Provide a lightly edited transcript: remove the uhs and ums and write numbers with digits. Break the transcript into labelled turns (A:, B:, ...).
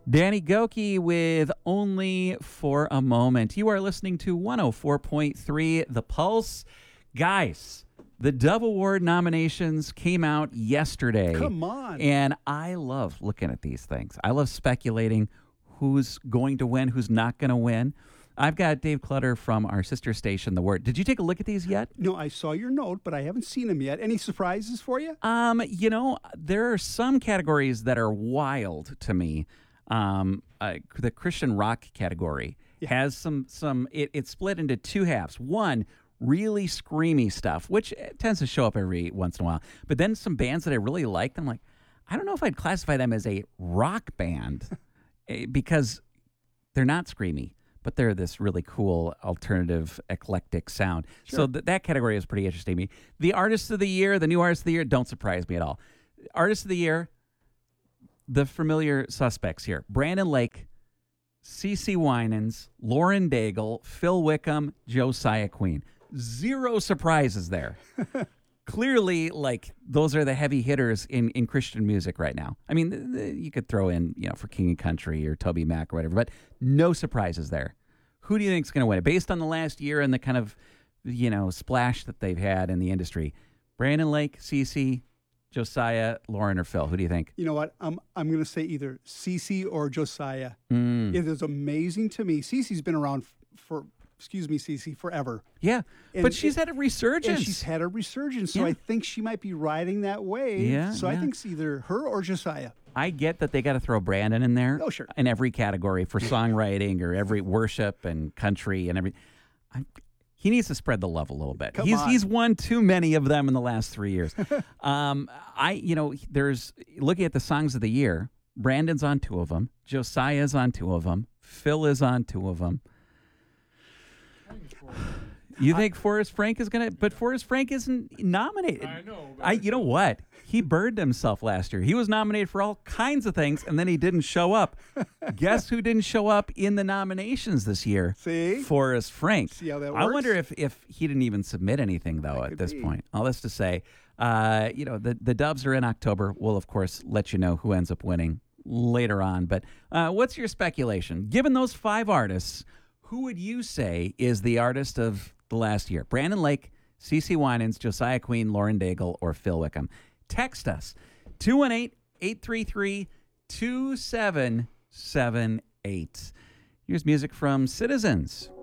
A: Danny Goki with Only for a Moment. You are listening to 104.3 The Pulse. Guys, the Dove Award nominations came out yesterday.
B: Come on.
A: And I love looking at these things. I love speculating who's going to win, who's not going to win. I've got Dave Clutter from our sister station, The Word. Did you take a look at these yet?
B: No, I saw your note, but I haven't seen them yet. Any surprises for you?
A: There are some categories that are wild to me. The Christian rock category has it's split into two halves. One, really screamy stuff, which tends to show up every once in a while. But then some bands that I really liked, I'm like, I don't know if I'd classify them as a rock band because they're not screamy, but they're this really cool alternative eclectic sound.
B: Sure.
A: So that category is pretty interesting to me. The Artist of the Year, the new Artist of the Year, don't surprise me at all. Artist of the Year, the familiar suspects here: Brandon Lake, CeCe Winans, Lauren Daigle, Phil Wickham, Josiah Queen. Zero surprises there. Clearly, those are the heavy hitters in Christian music right now. I mean, you could throw in, for King and Country or Toby Mac or whatever, but no surprises there. Who do you think is going to win it? Based on the last year and the kind of, splash that they've had in the industry, Brandon Lake, CeCe, Josiah, Lauren, or Phil? Who do you think?
B: You know what? I'm going to say either CeCe or Josiah. It is amazing to me. CeCe's been around CeCe, forever.
A: Yeah, but she's had a resurgence.
B: And she's had a resurgence, so I think she might be riding that wave.
A: Yeah,
B: so I think it's either her or Josiah.
A: I get that they got to throw Brandon in there.
B: Oh, sure.
A: In every category for songwriting or every worship and country and everything. He needs to spread the love a little bit. He's won too many of them in the last 3 years. There's looking at the songs of the year. Brandon's on 2 of them. Josiah's on 2 of them. Phil is on 2 of them. You think Forrest Frank is gonna? But Forrest Frank isn't nominated.
C: I know.
A: You know what? He burned himself last year. He was nominated for all kinds of things, and then he didn't show up. Guess who didn't show up in the nominations this year?
B: See?
A: Forrest Frank.
B: See how that works?
A: I wonder if he didn't even submit anything though at this point. All this to say, the Doves are in October. We'll of course let you know who ends up winning later on. But what's your speculation? Given those 5 artists, who would you say is the artist of the last year? Brandon Lake, CeCe Winans, Josiah Queen, Lauren Daigle, or Phil Wickham? Text us, 218-833-2778. Here's music from Citizens.